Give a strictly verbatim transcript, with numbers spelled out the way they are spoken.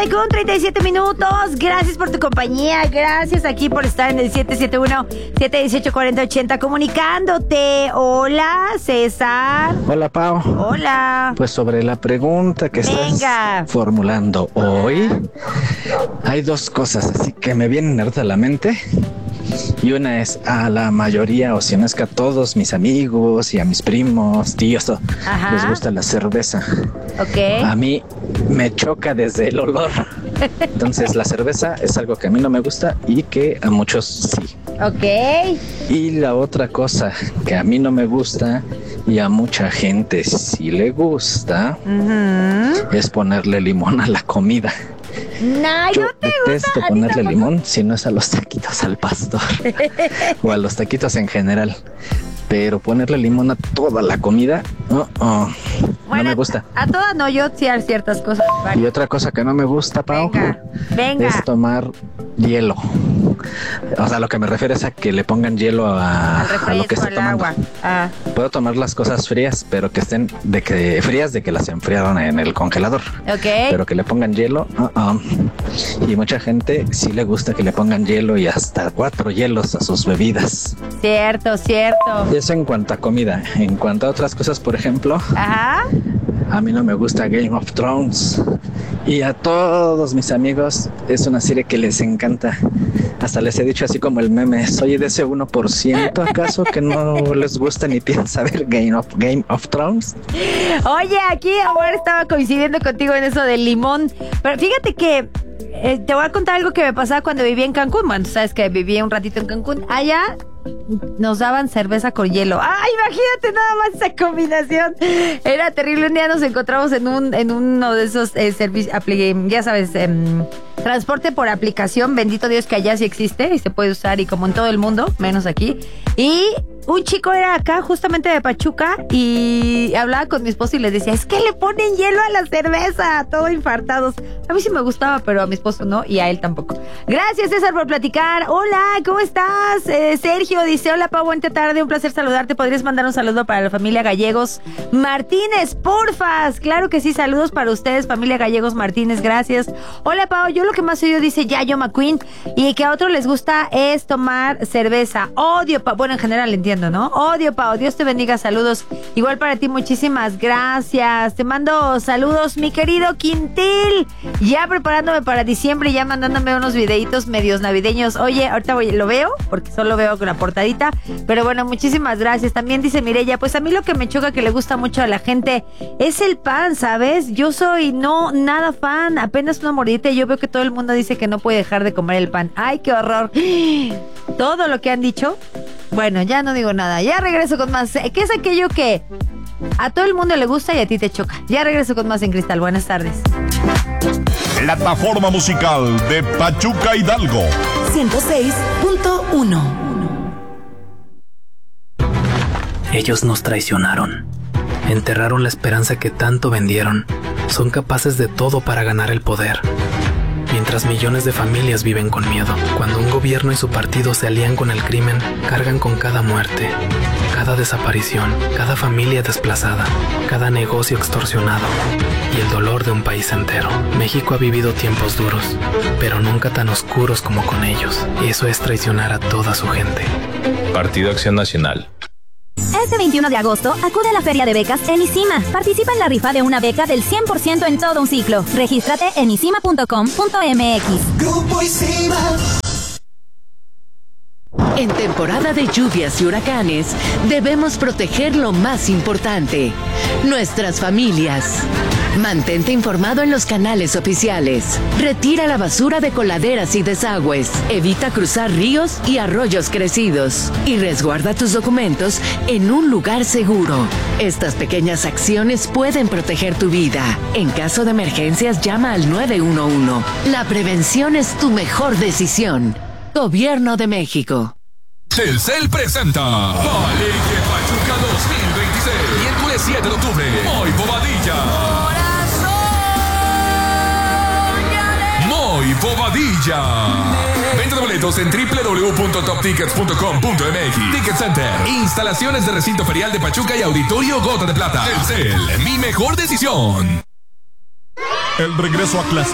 tarde con treinta y siete minutos. Gracias por tu compañía. Gracias aquí por estar en el siete siete uno, siete uno ocho, cuatro cero ocho cero comunicándote. Hola, César. Hola, Pau. Hola. Pues sobre la pregunta que Venga. estás formulando hoy, hay dos cosas así que me vienen ahorita a la mente. Y una es a la mayoría, o si no es que a todos mis amigos y a mis primos, tíos, Ajá. les gusta la cerveza. Ok. A mí me choca desde el olor. Entonces la cerveza es algo que a mí no me gusta y que a muchos sí. Ok. Y la otra cosa que a mí no me gusta y a mucha gente sí le gusta uh-huh. es ponerle limón a la comida. No, Yo no te detesto gusta. ponerle limón si no es a los taquitos al pastor o a los taquitos en general. Pero ponerle limón a toda la comida, oh, oh, bueno, no me gusta. A, a todas no, yo sí a ciertas cosas. Vale. Y otra cosa que no me gusta, Pau, venga, venga. es tomar hielo. O sea, lo que me refiero es a que le pongan hielo a, al refresco, a lo que esté tomando. Agua. Ah. Puedo tomar las cosas frías, pero que estén de que frías de que las enfriaron en el congelador. Ok. Pero que le pongan hielo, uh -uh. Y mucha gente sí le gusta que le pongan hielo y hasta cuatro hielos a sus bebidas. Cierto, cierto. Eso en cuanto a comida. En cuanto a otras cosas, por ejemplo, ajá, a mí no me gusta Game of Thrones. Y a todos mis amigos es una serie que les encanta. Hasta les he dicho así como el meme, soy de ese uno por ciento acaso que no les gusta ni piensa ver Game of, Game of Thrones. Oye, aquí ahora estaba coincidiendo contigo en eso del limón. Pero fíjate que eh, te voy a contar algo que me pasaba cuando vivía en Cancún. Bueno, tú sabes que vivía un ratito en Cancún. Allá nos daban cerveza con hielo. ¡Ay, imagínate nada más esa combinación! Era terrible. Un día nos encontramos en un en uno de esos eh, servicios, ya sabes, eh, transporte por aplicación. Bendito Dios que allá sí existe y se puede usar, y como en todo el mundo, menos aquí. Y un chico era acá justamente de Pachuca y hablaba con mi esposo y le decía, es que le ponen hielo a la cerveza, todo infartados. A mí sí me gustaba, pero a mi esposo no, y a él tampoco. Gracias, César, por platicar. Hola, ¿cómo estás? Eh, Sergio dice, hola, Pau, buena tarde, un placer saludarte. ¿Podrías mandar un saludo para la familia Gallegos Martínez, porfas? Claro que sí, saludos para ustedes, familia Gallegos Martínez, gracias. Hola, Pau, yo lo que más oigo, dice Yayo McQueen, y que a otros les gusta es tomar cerveza. Odio, Pau, bueno, en general entiendo, ¿no? Odio, Pau, Dios te bendiga, saludos. Igual para ti, muchísimas gracias. Te mando saludos, mi querido Quintil. Ya preparándome para diciembre, ya mandándome unos videitos medios navideños. Oye, ahorita voy, lo veo, porque solo veo con la portadita. Pero bueno, muchísimas gracias. También dice Mireya, pues a mí lo que me choca que le gusta mucho a la gente es el pan, ¿sabes? Yo soy no nada fan, apenas una mordidita y yo veo que todo el mundo dice que no puede dejar de comer el pan. ¡Ay, qué horror! Todo lo que han dicho. Bueno, ya no digo nada. Ya regreso con más. ¿Qué es aquello que a todo el mundo le gusta y a ti te choca? Ya regreso con más en Cristal. Buenas tardes. Plataforma musical de Pachuca Hidalgo. ciento seis punto uno. Ellos nos traicionaron. Enterraron la esperanza que tanto vendieron. Son capaces de todo para ganar el poder. Mientras millones de familias viven con miedo. Cuando un gobierno y su partido se alían con el crimen, cargan con cada muerte, cada desaparición, cada familia desplazada, cada negocio extorsionado y el dolor de un país entero. México ha vivido tiempos duros, pero nunca tan oscuros como con ellos. Y eso es traicionar a toda su gente. Partido Acción Nacional. Este veintiuno de agosto, acude a la Feria de Becas en ICIMA. Participa en la rifa de una beca del cien por ciento en todo un ciclo. Regístrate en isima punto com punto m x. Grupo ICIMA. En temporada de lluvias y huracanes, debemos proteger lo más importante, nuestras familias. Mantente informado en los canales oficiales. Retira la basura de coladeras y desagües. Evita cruzar ríos y arroyos crecidos. Y resguarda tus documentos en un lugar seguro. Estas pequeñas acciones pueden proteger tu vida. En caso de emergencias, llama al nueve uno uno. La prevención es tu mejor decisión. Gobierno de México. Telcel presenta Valencia Pachuca dos mil veintiséis. Miércoles siete de octubre. Moy Bobadilla. Moy Bobadilla. Venta de boletos en doble u doble u doble u punto top tickets punto com punto m x. Ticket Center. Instalaciones de recinto ferial de Pachuca y Auditorio Gota de Plata. Telcel, mi mejor decisión. El regreso a clase